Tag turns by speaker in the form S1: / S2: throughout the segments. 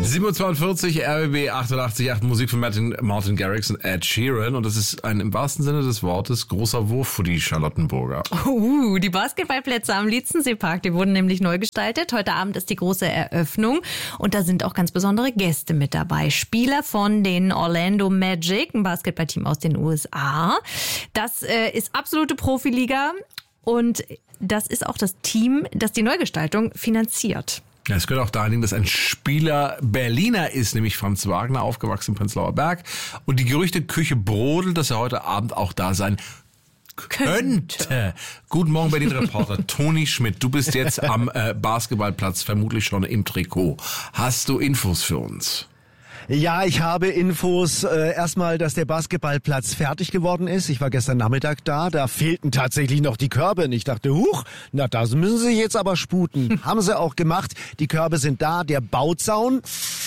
S1: 7:42 RBB 88.8 Musik von Martin Garrix und Ed Sheeran. Und das ist ein im wahrsten Sinne des Wortes großer Wurf für die Charlottenburger.
S2: Die Basketballplätze am Lietzenseepark, die wurden nämlich neu gestaltet. Heute Abend ist die große Eröffnung und da sind auch ganz besondere Gäste mit dabei. Spieler von den Orlando Magic, ein Basketballteam aus den USA. Das ist absolute Profiliga und das ist auch das Team, das die Neugestaltung finanziert.
S1: Ja, es könnte auch daran liegen, dass ein Spieler Berliner ist, nämlich Franz Wagner, aufgewachsen im Prenzlauer Berg. Und die Gerüchteküche brodelt, dass er heute Abend auch da sein könnte. Guten Morgen, Berlin-Reporter Toni Schmidt. Du bist jetzt am Basketballplatz, vermutlich schon im Trikot. Hast du Infos für uns?
S3: Ja, ich habe Infos. Erstmal, dass der Basketballplatz fertig geworden ist. Ich war gestern Nachmittag da. Da fehlten tatsächlich noch die Körbe. Und ich dachte, na, da müssen sie jetzt aber sputen. Haben sie auch gemacht. Die Körbe sind da. Der Bauzaun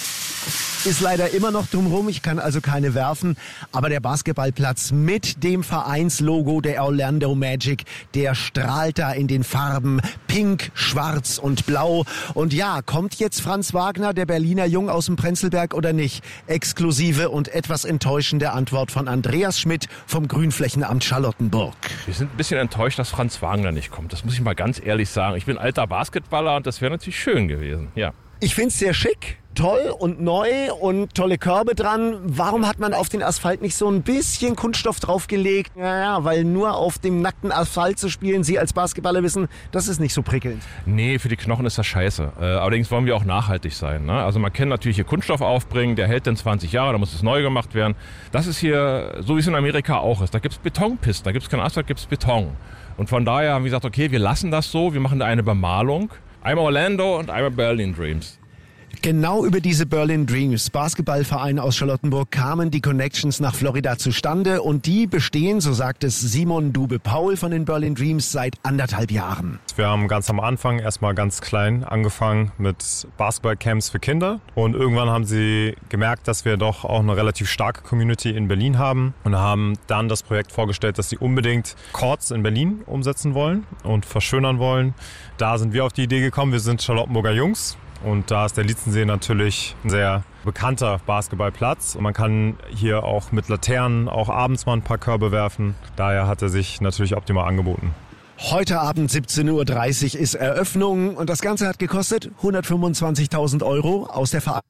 S3: ist leider immer noch drumherum. Ich kann also keine werfen. Aber der Basketballplatz mit dem Vereinslogo der Orlando Magic, der strahlt da in den Farben Pink, Schwarz und Blau. Und ja, kommt jetzt Franz Wagner, der Berliner Jung aus dem Prenzlberg oder nicht? Exklusive und etwas enttäuschende Antwort von Andreas Schmidt vom Grünflächenamt Charlottenburg.
S4: Wir sind ein bisschen enttäuscht, dass Franz Wagner nicht kommt. Das muss ich mal ganz ehrlich sagen. Ich bin alter Basketballer und das wäre natürlich schön gewesen, ja.
S3: Ich find's sehr schick, toll und neu und tolle Körbe dran. Warum hat man auf den Asphalt nicht so ein bisschen Kunststoff draufgelegt? Naja, weil nur auf dem nackten Asphalt zu spielen, Sie als Basketballer wissen, das ist nicht so prickelnd.
S4: Nee, für die Knochen ist das scheiße. Allerdings wollen wir auch nachhaltig sein. Ne? Also man kann natürlich hier Kunststoff aufbringen, der hält dann 20 Jahre, da muss es neu gemacht werden. Das ist hier, so wie es in Amerika auch ist. Da gibt's Betonpisten, da gibt's keinen Asphalt, gibt's Beton. Und von daher haben wir gesagt, okay, wir lassen das so, wir machen da eine Bemalung. Einmal Orlando und einmal Berlin Dreams.
S3: Genau über diese Berlin Dreams, Basketballverein aus Charlottenburg, kamen die Connections nach Florida zustande und die bestehen, so sagt es Simon Dube-Paul von den Berlin Dreams, seit 1,5 Jahren.
S5: Wir haben ganz am Anfang erstmal ganz klein angefangen mit Basketballcamps für Kinder und irgendwann haben sie gemerkt, dass wir doch auch eine relativ starke Community in Berlin haben und haben dann das Projekt vorgestellt, dass sie unbedingt Courts in Berlin umsetzen wollen und verschönern wollen. Da sind wir auf die Idee gekommen, wir sind Charlottenburger Jungs. Und da ist der Lietzensee natürlich ein sehr bekannter Basketballplatz. Und man kann hier auch mit Laternen auch abends mal ein paar Körbe werfen. Daher hat er sich natürlich optimal angeboten.
S3: Heute Abend 17:30 Uhr ist Eröffnung und das Ganze hat gekostet 125.000 € aus der Verein.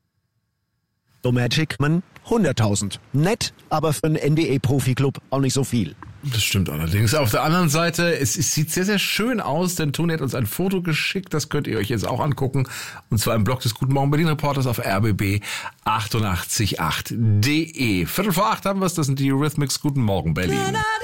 S3: Magic 100.000. Nett, aber für einen NBA-Profi-Club auch nicht so viel.
S1: Das stimmt allerdings. Auf der anderen Seite, es sieht sehr, sehr schön aus, denn Toni hat uns ein Foto geschickt, das könnt ihr euch jetzt auch angucken. Und zwar im Blog des Guten Morgen Berlin Reporters auf rbb 888.de. 7:45 haben wir es, das sind die Eurythmics. Guten Morgen Berlin.